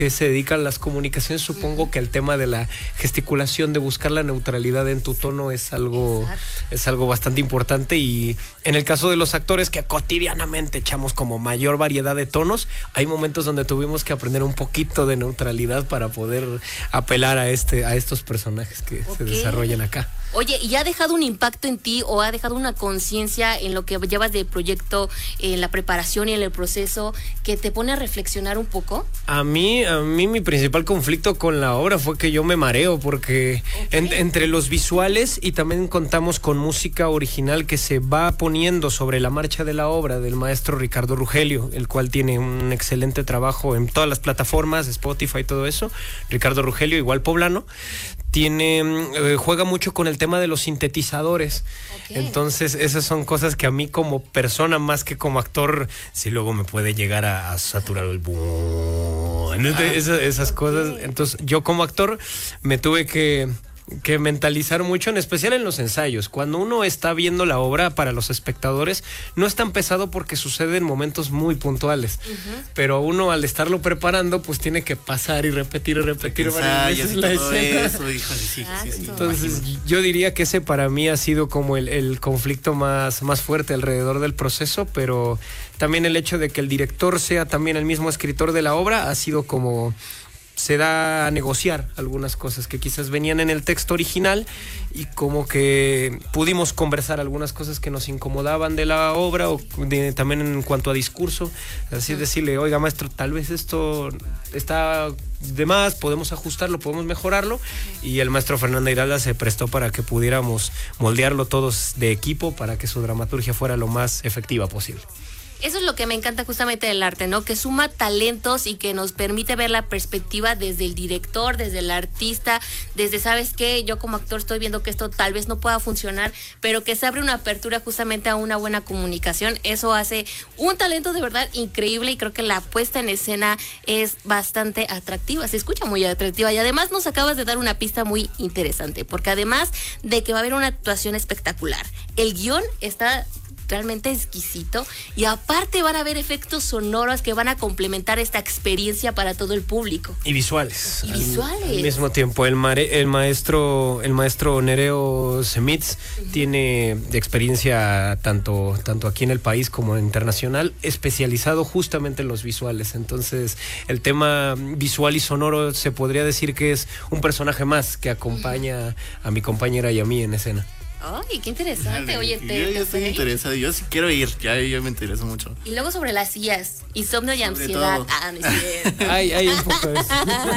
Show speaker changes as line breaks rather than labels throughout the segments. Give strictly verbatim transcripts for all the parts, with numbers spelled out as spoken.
que se dedican a las comunicaciones, supongo que el tema de la gesticulación, de buscar la neutralidad en tu tono es algo, es algo bastante importante, y en el caso de los actores que cotidianamente echamos como mayor variedad de tonos, hay momentos donde tuvimos que aprender un poquito de neutralidad para poder apelar a este, a estos personajes que okay. se desarrollan acá.
Oye, ¿y ha dejado un impacto en ti o ha dejado una conciencia en lo que llevas de proyecto, en la preparación y en el proceso, que te pone a reflexionar un poco?
A mí, a mí mi principal conflicto con la obra fue que yo me mareo, porque okay. en, entre los visuales, y también contamos con música original que se va poniendo sobre la marcha de la obra del maestro Ricardo Rugelio, el cual tiene un excelente trabajo en todas las plataformas, Spotify y todo eso. Ricardo Rugelio, igual poblano, tiene eh, juega mucho con el tema de los sintetizadores. Okay. Entonces esas son cosas que a mí como persona más que como actor sí luego me puede llegar a, a saturar el boom, ah, esas, esas okay. cosas. Entonces yo como actor me tuve que que mentalizar mucho, en especial en los ensayos. Cuando uno está viendo la obra para los espectadores, no es tan pesado porque sucede en momentos muy puntuales. Uh-huh. Pero uno, al estarlo preparando, pues tiene que pasar y repetir y repetir varias veces la escena. Eso, híjole, sí, sí, sí, entonces, yo diría que ese para mí ha sido como el, el conflicto más, más fuerte alrededor del proceso, pero también el hecho de que el director sea también el mismo escritor de la obra ha sido como... se da a negociar algunas cosas que quizás venían en el texto original, y como que pudimos conversar algunas cosas que nos incomodaban de la obra, o de, también en cuanto a discurso, así decirle, oiga maestro, tal vez esto está de más, podemos ajustarlo, podemos mejorarlo, y el maestro Fernando Iralda se prestó para que pudiéramos moldearlo todos de equipo para que su dramaturgia fuera lo más efectiva posible.
Eso es lo que me encanta justamente del arte, ¿no? Que suma talentos y que nos permite ver la perspectiva desde el director, desde el artista, desde, ¿sabes qué? Yo como actor estoy viendo que esto tal vez no pueda funcionar, pero que se abre una apertura justamente a una buena comunicación. Eso hace un talento de verdad increíble, y creo que la puesta en escena es bastante atractiva, se escucha muy atractiva, y además nos acabas de dar una pista muy interesante, porque además de que va a haber una actuación espectacular, el guión está... realmente exquisito, y aparte van a haber efectos sonoros que van a complementar esta experiencia para todo el público.
Y visuales.
Y visuales.
Al, al mismo tiempo, el, mare, el maestro el maestro Nereo Semitz uh-huh. tiene experiencia tanto, tanto aquí en el país como internacional, especializado justamente en los visuales. Entonces, el tema visual y sonoro se podría decir que es un personaje más que acompaña uh-huh. a mi compañera y a mí en escena.
Ay, qué interesante. Oye, te,
yo, yo
te
estoy interesado, yo sí quiero ir, ya yo me intereso mucho.
Y luego sobre las I As, insomnio y ansiedad. Ah, no es cierto.
Hay, hay un poco de eso.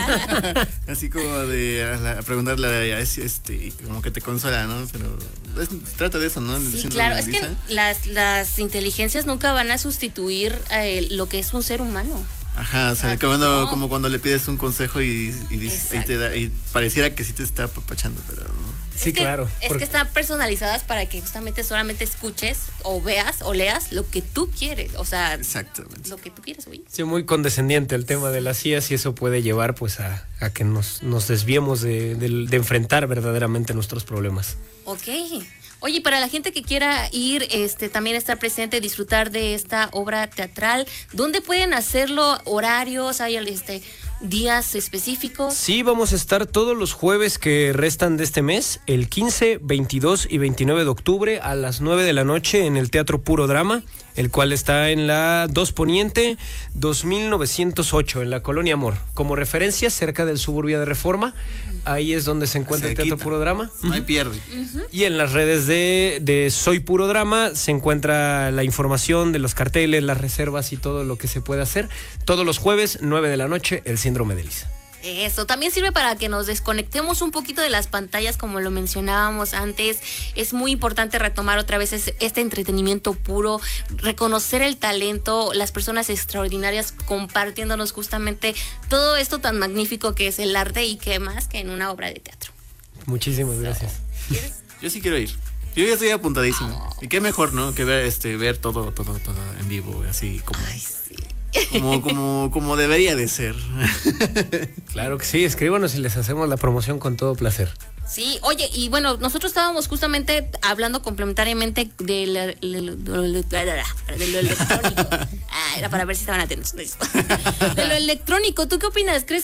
Así como de a, a preguntarle a ella, es, este, como que te consola, ¿no? Pero es, trata de eso, ¿no?
Sí,
Diciendo
claro, es que las, las inteligencias nunca van a sustituir eh, lo que es un ser humano.
Ajá, o sea, Exacto. Cuando, como cuando le pides un consejo y, y, y, te da, y pareciera que sí te está apapachando, pero no.
Sí,
es que,
claro.
Es porque... que están personalizadas para que justamente solamente escuches o veas o leas lo que tú quieres, o sea,
exactamente.
Lo que tú quieres oír.
Sí, muy condescendiente el tema de las I As, y eso puede llevar pues a, a que nos, nos desviemos de, de, de enfrentar verdaderamente nuestros problemas.
Ok. Oye, para la gente que quiera ir, este, también estar presente, disfrutar de esta obra teatral, ¿dónde pueden hacerlo? ¿Horarios? ¿Hay este, días específicos?
Sí, vamos a estar todos los jueves que restan de este mes, el quince, veintidós y veintinueve de octubre a las nueve de la noche en el Teatro Puro Drama, el cual está en la dos Poniente, dos mil novecientos ocho, en la Colonia Amor. Como referencia, cerca del Suburbia de Reforma, ahí es donde se encuentra el Teatro Puro Drama.
No hay pierde.
Uh-huh.
Y en las redes de, de Soy Puro Drama se encuentra la información de los carteles, las reservas y todo lo que se puede hacer. Todos los jueves, nueve de la noche, el Síndrome de Lisa.
Eso, también sirve para que nos desconectemos un poquito de las pantallas, como lo mencionábamos antes. Es muy importante retomar otra vez este entretenimiento puro, reconocer el talento, las personas extraordinarias compartiéndonos justamente todo esto tan magnífico que es el arte, y que más que en una obra de teatro.
Muchísimas gracias.
¿Quieres?
Yo sí quiero ir. Yo ya estoy apuntadísimo. Oh. Y qué mejor, ¿no? Que ver, este, ver todo, todo, todo en vivo, así como...
Ay, sí.
como, como, como debería de ser.
Claro que sí, escríbanos y les hacemos la promoción con todo placer.
Sí, oye, y bueno, nosotros estábamos justamente hablando complementariamente de lo, de lo electrónico. Ah, era para ver si estaban atentos. De lo electrónico, ¿tú qué opinas? ¿Crees